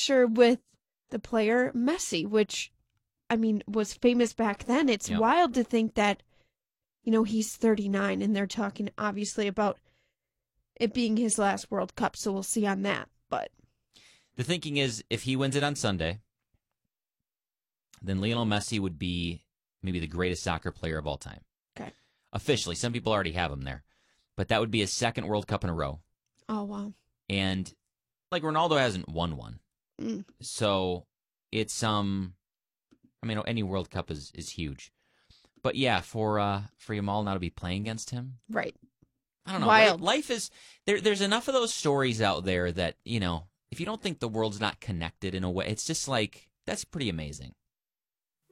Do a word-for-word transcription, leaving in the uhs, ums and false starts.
picture with the player Messi, which, I mean, was famous back then. It's Yep. wild to think that, you know, he's thirty-nine, and they're talking obviously about it being his last World Cup, so we'll see on that. But the thinking is, if he wins it on Sunday, then Lionel Messi would be maybe the greatest soccer player of all time. Okay. Officially, some people already have him there. But that would be his second World Cup in a row. oh wow, And like Ronaldo hasn't won one. mm. So it's um I mean any World Cup is, is huge. But yeah, for uh for Yamal now to be playing against him. right. I don't know. Wild. Life, life is there there's enough of those stories out there that, you know, if you don't think the world's not connected in a way, it's just like that's pretty amazing.